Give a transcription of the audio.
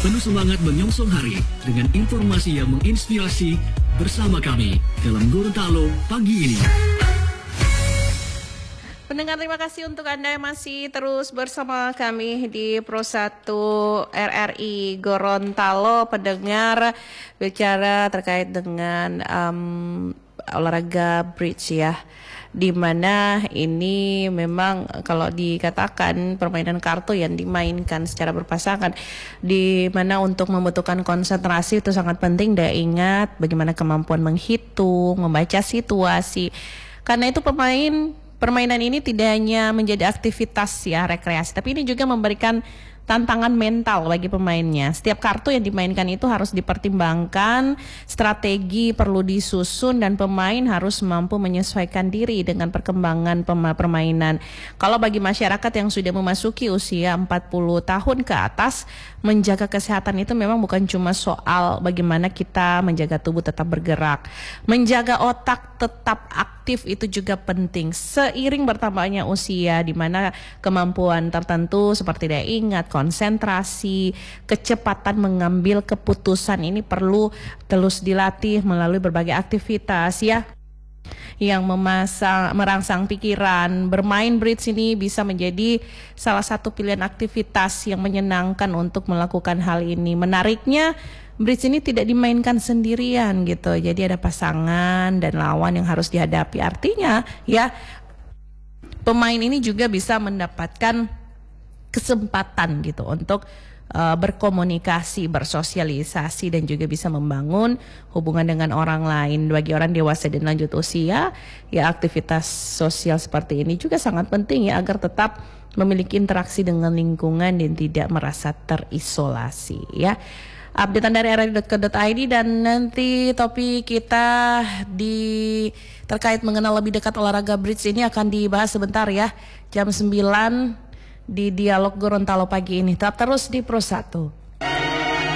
Penuh semangat menyongsong hari dengan informasi yang menginspirasi bersama kami dalam Gorontalo pagi ini. Pendengar, terima kasih untuk Anda yang masih terus bersama kami di Pro 1 RRI Gorontalo. Pendengar, bicara terkait dengan olahraga bridge ya, di mana ini memang kalau dikatakan permainan kartu yang dimainkan secara berpasangan, di mana untuk membutuhkan konsentrasi itu sangat penting. Daya ingat, bagaimana kemampuan menghitung, membaca situasi. Karena itu permainan ini tidak hanya menjadi aktivitas ya rekreasi, tapi ini juga memberikan tantangan mental bagi pemainnya. Setiap kartu yang dimainkan itu harus dipertimbangkan, strategi perlu disusun, dan pemain harus mampu menyesuaikan diri dengan perkembangan permainan. Kalau bagi masyarakat yang sudah memasuki usia 40 tahun ke atas, menjaga kesehatan itu memang bukan cuma soal bagaimana kita menjaga tubuh tetap bergerak. Menjaga otak tetap aktif itu juga penting. Seiring bertambahnya usia, di mana kemampuan tertentu seperti daya ingat, konsentrasi, kecepatan mengambil keputusan ini perlu terus dilatih melalui berbagai aktivitas ya, yang merangsang pikiran. Bermain bridge ini bisa menjadi salah satu pilihan aktivitas yang menyenangkan untuk melakukan hal ini. Menariknya, bridge ini tidak dimainkan sendirian gitu. Jadi ada pasangan dan lawan yang harus dihadapi. Artinya ya, pemain ini juga bisa mendapatkan kesempatan gitu untuk berkomunikasi, bersosialisasi, dan juga bisa membangun hubungan dengan orang lain. Bagi orang dewasa dan lanjut usia, ya aktivitas sosial seperti ini juga sangat penting ya, agar tetap memiliki interaksi dengan lingkungan dan tidak merasa terisolasi ya. Updatean dari rri.co.id, dan nanti topik kita terkait mengenal lebih dekat olahraga bridge ini akan dibahas sebentar ya, jam 9 di Dialog Gorontalo pagi ini. Tetap terus di Pro 1.